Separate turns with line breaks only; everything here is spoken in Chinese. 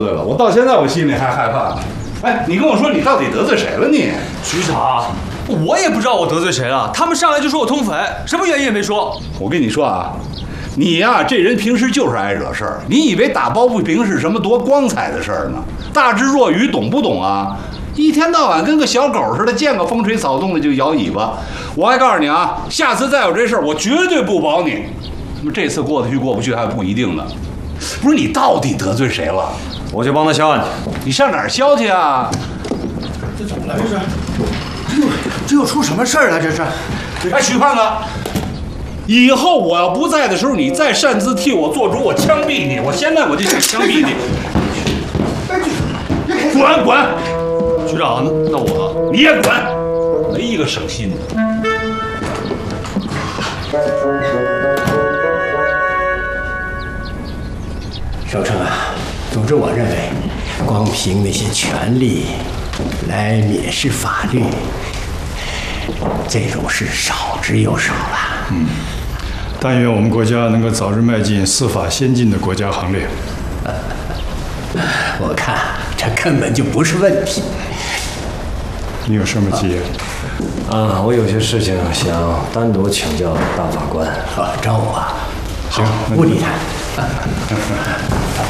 对了，我到现在我心里还害怕呢。哎，你跟我说你到底得罪谁了你？
局长，我也不知道我得罪谁了，他们上来就说我通匪，什么原因也没说。
我跟你说啊，你呀，这人平时就是爱惹事儿。你以为打抱不平是什么多光彩的事儿呢？大智若愚，懂不懂啊？一天到晚跟个小狗似的，见个风吹草动的就摇尾巴。我还告诉你啊，下次再有这事儿，我绝对不保你。那么这次过得去过不去还不一定呢。不是你到底得罪谁了？
我去帮他销案去。
你上哪儿销去啊？
这怎么了？这又出什么事儿了？这是？
哎，许胖子，以后我要不在的时候，你再擅自替我做主，我枪毙你！我现在我就想枪毙你！滚滚！
局长，那我
你也滚！没一个省心的。
小郑啊，总之我认为，光凭那些权力来蔑视法律，这种事少之又少了。
但愿我们国家能够早日迈进司法先进的国家行列。
我看这根本就不是问题。
你有什么急？
啊，我有些事情想单独请教大法官。
找我啊？
行，
不理他。